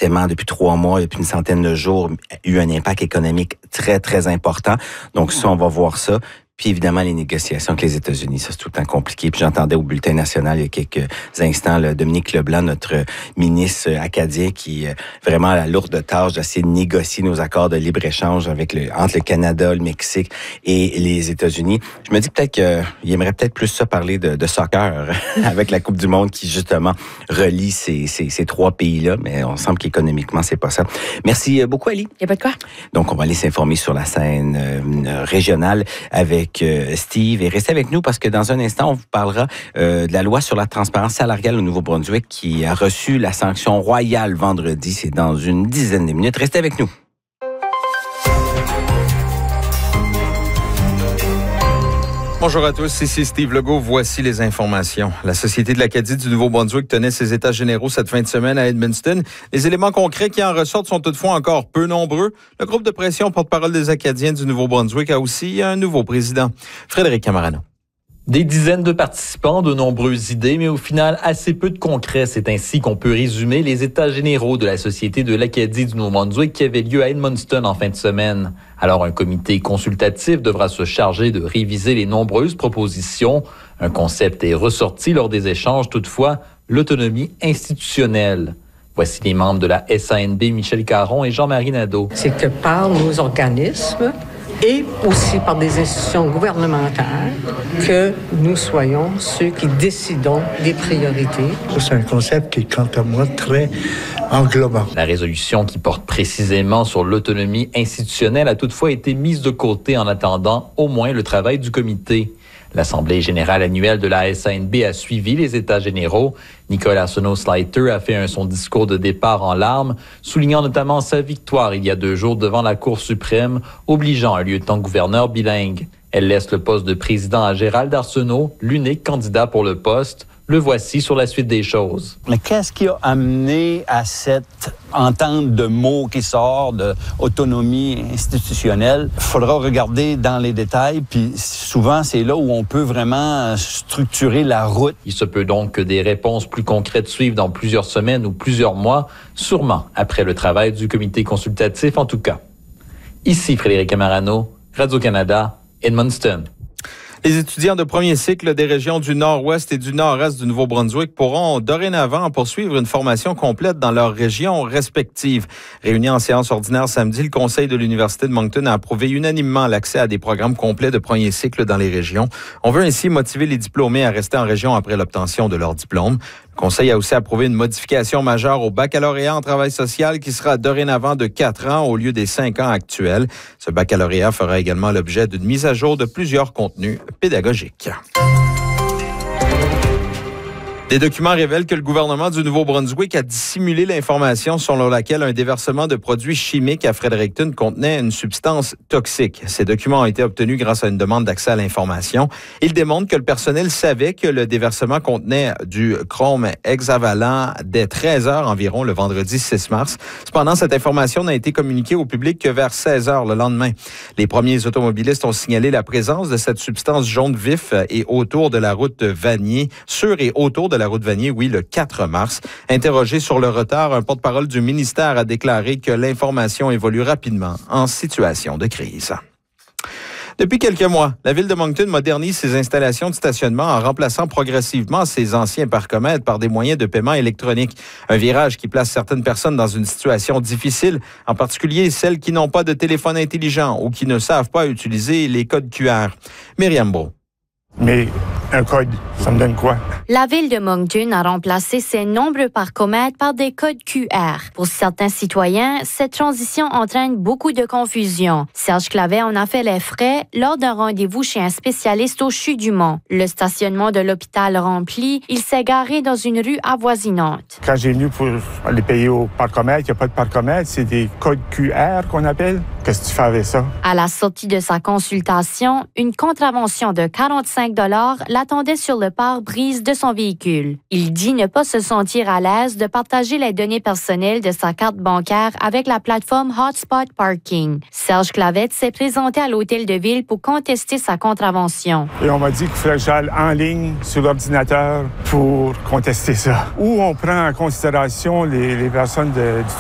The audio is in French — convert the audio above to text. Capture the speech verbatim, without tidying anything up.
fortement depuis trois mois, depuis une centaine de jours, eu un impact économique très, très important. Donc ça, on va voir ça. Puis évidemment, les négociations avec les États-Unis, ça c'est tout le temps compliqué. Puis j'entendais au bulletin national il y a quelques instants là, Dominique Leblanc, notre ministre acadien, qui est vraiment à la lourde tâche d'essayer de négocier nos accords de libre-échange avec le, entre le Canada, le Mexique et les États-Unis. Je me dis peut-être qu'il aimerait peut-être plus ça parler de, de soccer avec la Coupe du Monde qui justement relie ces, ces, ces trois pays-là. Mais on semble qu'économiquement, c'est pas ça. Merci beaucoup, Ali. Il n'y a pas de quoi. Donc, on va aller s'informer sur la scène euh, régionale avec Steve, et restez avec nous parce que dans un instant, on vous parlera euh, de la loi sur la transparence salariale au Nouveau-Brunswick qui a reçu la sanction royale vendredi. C'est dans une dizaine de minutes. Restez avec nous. Bonjour à tous, ici Steve Legault. Voici les informations. La Société de l'Acadie du Nouveau-Brunswick tenait ses états généraux cette fin de semaine à Edmundston. Les éléments concrets qui en ressortent sont toutefois encore peu nombreux. Le groupe de pression porte-parole des Acadiens du Nouveau-Brunswick a aussi un nouveau président. Frédéric Camarano. Des dizaines de participants, de nombreuses idées, mais au final, assez peu de concret. C'est ainsi qu'on peut résumer les états généraux de la Société de l'Acadie du Nouveau-Brunswick qui avait lieu à Edmundston en fin de semaine. Alors, un comité consultatif devra se charger de réviser les nombreuses propositions. Un concept est ressorti lors des échanges, toutefois, l'autonomie institutionnelle. Voici les membres de la S A N B, Michel Caron et Jean-Marie Nadeau. C'est que par nos organismes et aussi par des institutions gouvernementales que nous soyons ceux qui décidons des priorités. C'est un concept qui est, quant à moi, très englobant. La résolution qui porte précisément sur l'autonomie institutionnelle a toutefois été mise de côté en attendant au moins le travail du comité. L'Assemblée générale annuelle de la S A N B a suivi les états généraux. Nicolas Arsenault-Slater a fait un, son discours de départ en larmes, soulignant notamment sa victoire il y a deux jours devant la Cour suprême, obligeant un lieutenant-gouverneur bilingue. Elle laisse le poste de président à Gérald Arsenault, l'unique candidat pour le poste. Le voici sur la suite des choses. Mais qu'est-ce qui a amené à cette entente de mots qui sort de autonomie institutionnelle? Il faudra regarder dans les détails, puis souvent, c'est là où on peut vraiment structurer la route. Il se peut donc que des réponses plus concrètes suivent dans plusieurs semaines ou plusieurs mois, sûrement après le travail du comité consultatif en tout cas. Ici Frédéric Camarano, Radio-Canada, Edmundston. Les étudiants de premier cycle des régions du Nord-Ouest et du Nord-Est du Nouveau-Brunswick pourront dorénavant poursuivre une formation complète dans leurs régions respectives. Réuni en séance ordinaire samedi, le Conseil de l'Université de Moncton a approuvé unanimement l'accès à des programmes complets de premier cycle dans les régions. On veut ainsi motiver les diplômés à rester en région après l'obtention de leur diplôme. Le Conseil a aussi approuvé une modification majeure au baccalauréat en travail social qui sera dorénavant de quatre ans au lieu des cinq ans actuels. Ce baccalauréat fera également l'objet d'une mise à jour de plusieurs contenus pédagogiques. Des documents révèlent que le gouvernement du Nouveau-Brunswick a dissimulé l'information selon laquelle un déversement de produits chimiques à Fredericton contenait une substance toxique. Ces documents ont été obtenus grâce à une demande d'accès à l'information. Ils démontrent que le personnel savait que le déversement contenait du chrome hexavalent dès treize heures environ le vendredi six mars. Cependant, cette information n'a été communiquée au public que vers seize heures le lendemain. Les premiers automobilistes ont signalé la présence de cette substance jaune vif et autour de la route Vanier, sur et autour de la route Vanier, oui, le quatre mars. Interrogé sur le retard, un porte-parole du ministère a déclaré que l'information évolue rapidement en situation de crise. Depuis quelques mois, la ville de Moncton modernise ses installations de stationnement en remplaçant progressivement ses anciens parcomètres par des moyens de paiement électroniques. Un virage qui place certaines personnes dans une situation difficile, en particulier celles qui n'ont pas de téléphone intelligent ou qui ne savent pas utiliser les codes Q R. Myriam Brault. Mais un code, ça me donne quoi? La ville de Moncton a remplacé ses nombreux parcomètres par des codes Q R. Pour certains citoyens, cette transition entraîne beaucoup de confusion. Serge Clavet en a fait les frais lors d'un rendez-vous chez un spécialiste au C H U du Mont. Le stationnement de l'hôpital rempli, il s'est garé dans une rue avoisinante. Quand j'ai venu pour aller payer au parcomètre, il n'y a pas de parcomètre, c'est des codes Q R qu'on appelle. Qu'est-ce que tu fais avec ça? À la sortie de sa consultation, une contravention de quarante-cinq dollars l'attendait sur le pare-brise de son véhicule. Il dit ne pas se sentir à l'aise de partager les données personnelles de sa carte bancaire avec la plateforme Hotspot Parking. Serge Clavette s'est présenté à l'hôtel de ville pour contester sa contravention. Et on m'a dit qu'il fallait que j'aille en ligne sur l'ordinateur pour contester ça. Ou on prend en considération les, les personnes de, du